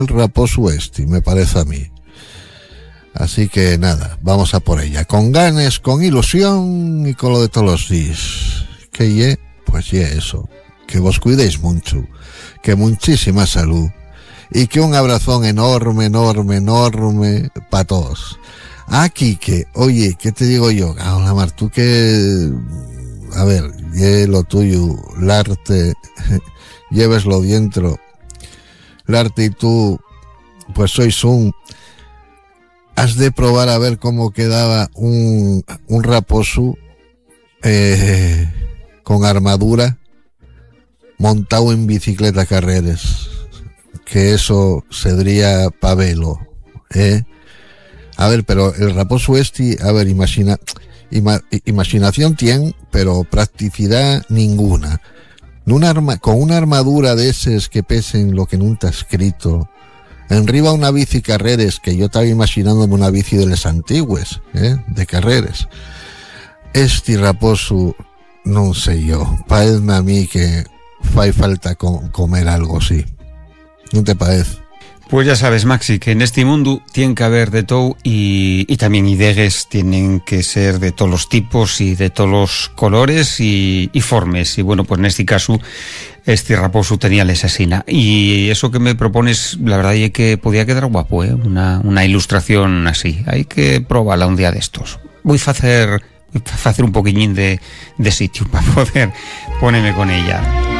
el raposo me parece a mí. Así que nada, vamos a por ella, con ganas, con ilusión y con lo de todos los días. Que pues eso, que vos cuidéis mucho, que muchísima salud y que un abrazón enorme, enorme, enorme para todos. Quique, oye, ¿qué te digo yo? Mar, tú que, a ver, lo tuyo, el arte, lléveslo dentro, el arte y tú, pues sois has de probar a ver cómo quedaba un raposo con armadura montado en bicicleta carreras, que eso sería pavelo, A ver, pero el raposo a ver, imaginación tiene, pero practicidad ninguna. Con una armadura de esas que pesen lo que nunca está escrito, enriba una bici carreras, que yo estaba imaginándome una bici de las antiguas, de carreras. Raposo, no sé yo, parece a mí que fai falta comer algo así. ¿No te parece? Pues ya sabes, Maxi, que en este mundo tiene que haber de todo y también idegues tienen que ser de todos los tipos y de todos los colores y formes. Y bueno, pues en este caso, raposo tenía la asesina. Y eso que me propones, la verdad es que podía quedar guapo, una ilustración así. Hay que probarla un día de estos. Voy a hacer un poquillín de sitio para poder ponerme con ella.